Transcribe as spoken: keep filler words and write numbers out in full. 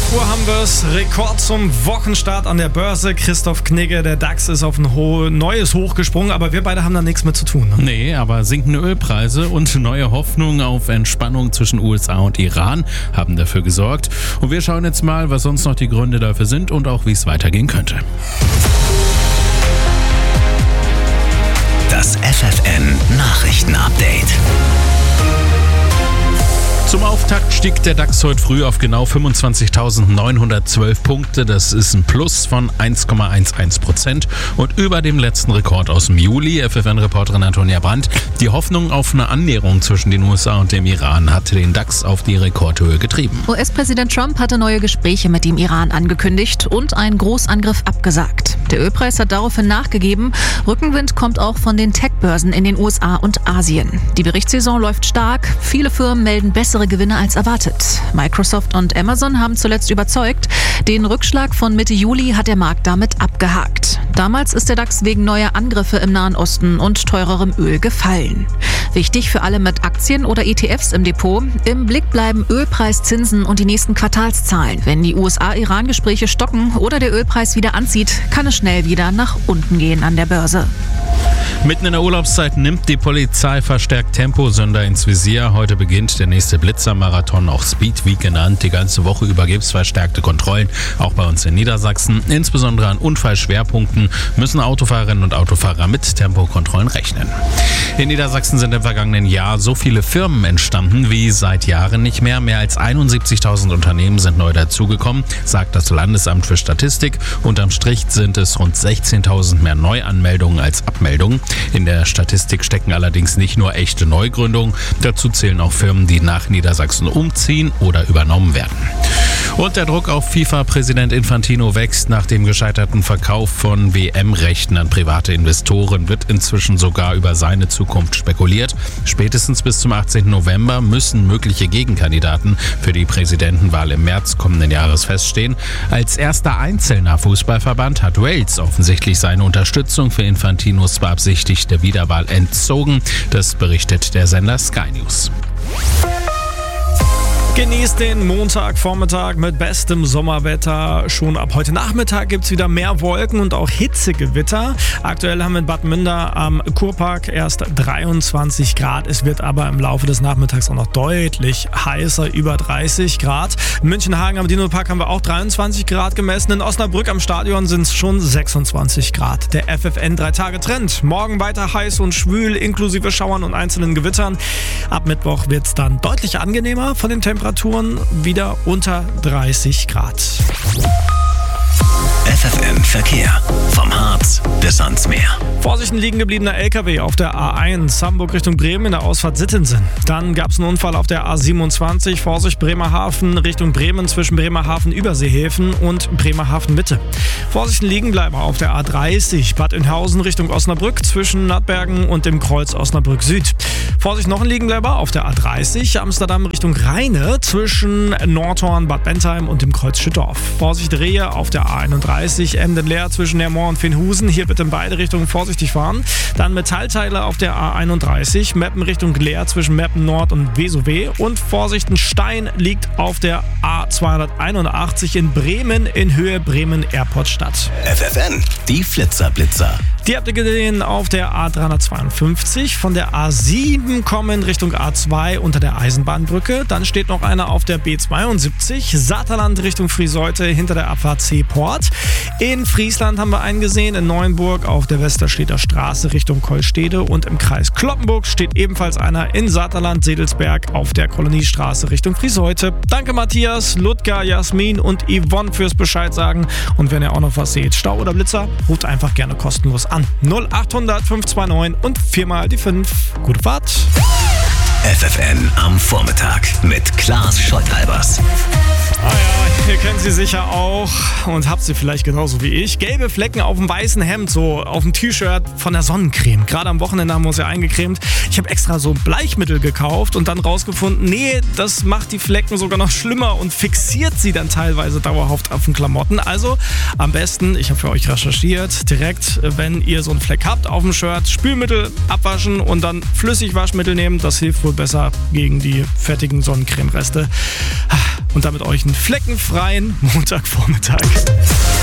Uhr haben wir es. Rekord zum Wochenstart an der Börse. Christoph Knigge, der DAX ist auf ein ho- neues Hoch gesprungen, aber wir beide haben da nichts mit zu tun. Ne? Nee, aber sinkende Ölpreise und neue Hoffnungen auf Entspannung zwischen U S A und Iran haben dafür gesorgt. Und wir schauen jetzt mal, was sonst noch die Gründe dafür sind und auch wie es weitergehen könnte. Das F F N Nachrichten-Update. Zum Auftakt stieg der DAX heute früh auf genau fünfundzwanzigtausendneunhundertzwölf Punkte. Das ist ein Plus von eins Komma elf Prozent und über dem letzten Rekord aus dem Juli. F F N-Reporterin Antonia Brandt. Die Hoffnung auf eine Annäherung zwischen den U S A und dem Iran hatte den DAX auf die Rekordhöhe getrieben. U S-Präsident Trump hatte neue Gespräche mit dem Iran angekündigt und einen Großangriff abgesagt. Der Ölpreis hat daraufhin nachgegeben. Rückenwind kommt auch von den Tech-Börsen in den U S A und Asien. Die Berichtssaison läuft stark. Viele Firmen melden bessere Gewinne als erwartet. Microsoft und Amazon haben zuletzt überzeugt. Den Rückschlag von Mitte Juli hat der Markt damit abgehakt. Damals ist der DAX wegen neuer Angriffe im Nahen Osten und teurerem Öl gefallen. Wichtig für alle mit Aktien oder E T Fs im Depot: Im Blick bleiben Ölpreis, Zinsen und die nächsten Quartalszahlen. Wenn die U S A-Iran-Gespräche stocken oder der Ölpreis wieder anzieht, kann es schnell wieder nach unten gehen an der Börse. Mitten in der Urlaubszeit nimmt die Polizei verstärkt Temposünder ins Visier. Heute beginnt der nächste Blitzermarathon, auch Speed Week genannt. Die ganze Woche über gibt es verstärkte Kontrollen, auch bei uns in Niedersachsen. Insbesondere an Unfallschwerpunkten müssen Autofahrerinnen und Autofahrer mit Tempokontrollen rechnen. In Niedersachsen sind im vergangenen Jahr so viele Firmen entstanden wie seit Jahren nicht mehr. Mehr als einundsiebzigtausend Unternehmen sind neu dazugekommen, sagt das Landesamt für Statistik. Unterm Strich sind es rund sechzehntausend mehr Neuanmeldungen als Abmeldungen. In der Statistik stecken allerdings nicht nur echte Neugründungen. Dazu zählen auch Firmen, die nach Niedersachsen umziehen oder übernommen werden. Und der Druck auf FIFA-Präsident Infantino wächst. Nach dem gescheiterten Verkauf von W M-Rechten an private Investoren wird inzwischen sogar über seine Zukunft spekuliert. Spätestens bis zum achtzehnten November müssen mögliche Gegenkandidaten für die Präsidentenwahl im März kommenden Jahres feststehen. Als erster einzelner Fußballverband hat Wales offensichtlich seine Unterstützung für Infantinos beabsichtigte Wiederwahl entzogen. Das berichtet der Sender Sky News. Genießt den Montagvormittag mit bestem Sommerwetter. Schon ab heute Nachmittag gibt es wieder mehr Wolken und auch Hitzegewitter. Aktuell haben wir in Bad Münder am Kurpark erst dreiundzwanzig Grad. Es wird aber im Laufe des Nachmittags auch noch deutlich heißer, über dreißig Grad. In Münchenhagen am Dino-Park haben wir auch dreiundzwanzig Grad gemessen. In Osnabrück am Stadion sind es schon sechsundzwanzig Grad. Der F F N drei Tage Trend. Morgen weiter heiß und schwül, inklusive Schauern und einzelnen Gewittern. Ab Mittwoch wird es dann deutlich angenehmer von den Temperaturen. Temperaturen wieder unter dreißig Grad. F F N Verkehr. Vom Harz bis ans Meer. Vorsicht, ein liegen gebliebener L K W auf der A eins, Hamburg Richtung Bremen in der Ausfahrt Sittensen. Dann gab es einen Unfall auf der A siebenundzwanzig, Vorsicht Bremerhaven Richtung Bremen zwischen Bremerhaven Überseehäfen und Bremerhaven Mitte. Vorsicht, ein Liegenbleiber auf der A dreißig, Bad Oeynhausen Richtung Osnabrück zwischen Nattbergen und dem Kreuz Osnabrück Süd. Vorsicht, noch ein Liegenbleiber auf der A dreißig, Amsterdam Richtung Rheine zwischen Nordhorn, Bad Bentheim und dem Kreuz Schüttorf. Vorsicht, Rehe auf der A einunddreißig, Emden-Leer zwischen Nermont und Fenhusen. Hier bitte in beide Richtungen vorsichtig fahren. Dann Metallteile auf der A einunddreißig, Meppen Richtung Leer zwischen Meppen Nord und Vesowe. Und Vorsicht, ein Stein liegt auf der A zweihunderteinundachtzig in Bremen in Höhe Bremen-Airport-Stadt. F F N, die Flitzer-Blitzer. Die habt ihr gesehen auf der A dreihundertzweiundfünfzig, von der A sieben kommen Richtung A zwei unter der Eisenbahnbrücke. Dann steht noch einer auf der B zweiundsiebzig, Saterland Richtung Frieseute hinter der Abfahrt Seeport. In Friesland haben wir einen gesehen, in Neuenburg auf der Westerstedter Straße Richtung Kollstede. Und im Kreis Cloppenburg steht ebenfalls einer in Saterland Sedelsberg auf der Koloniestraße Richtung Frieseute. Danke Matthias, Ludger, Jasmin und Yvonne fürs Bescheid sagen. Und wenn ihr auch noch was seht, Stau oder Blitzer, ruft einfach gerne kostenlos an. null achthundert fünf zwei neun und viermal die fünf. Gute Fahrt. F F N am Vormittag mit Klaas Scholtalbers. Ah ja, ihr kennt sie sicher auch und habt sie vielleicht genauso wie ich. Gelbe Flecken auf dem weißen Hemd, so auf dem T-Shirt von der Sonnencreme. Gerade am Wochenende haben wir uns ja eingecremt. Ich habe extra so Bleichmittel gekauft und dann rausgefunden, nee, das macht die Flecken sogar noch schlimmer und fixiert sie dann teilweise dauerhaft auf den Klamotten. Also am besten, ich habe für euch recherchiert, direkt, wenn ihr so einen Fleck habt auf dem Shirt, Spülmittel abwaschen und dann Flüssigwaschmittel nehmen. Das hilft wohl besser gegen die fettigen Sonnencremereste. und damit euch einen fleckenfreien Montagvormittag.